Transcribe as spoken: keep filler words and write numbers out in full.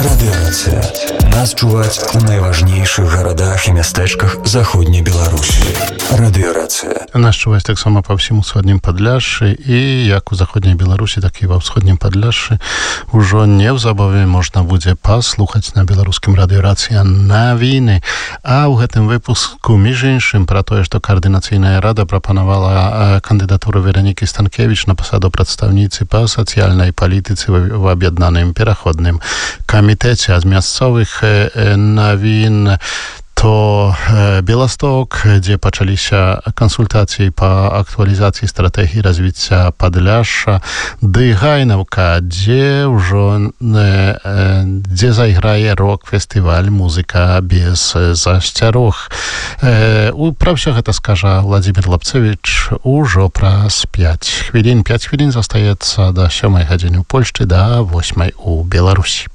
Радыёрацыя. Нас чуваць у найважнейшых гарадах і мястэчках заходняй Беларусі. Радыёрацыя. Нас чуваць таксама па ўсім усходнім Падляшшы, і як у заходняй Беларусі, так і ва ўсходнім Падляшшы ужо неўзабаве можна будзе паслухаць на беларускім радыёрацыя навіны. А ў гэтым выпуску, між іншым, пра тое, што Каардынацыйная рада прапанавала кандыдатуру Веранікі Станкевіч на пасаду прадстаўніцы па сацыяльнай палітыцы в аб'яднаным пераходным камітэце. А з мясцовых навін то Беласток, дзе пачаліся кансультацыі па актуалізацыі стратэгіі развіцця Падляшша, ды Гайнаўка, дзе ўжо дзе зайграе рок-фестываль «Музыка без засцярог». Пра ўсё гэта скажа Владзімір Лапцевіч ужо праз пяць хвілін. пяць хвілін застаецца да сёмай гадзіны ў Польшчы, да восьмай у Беларусі.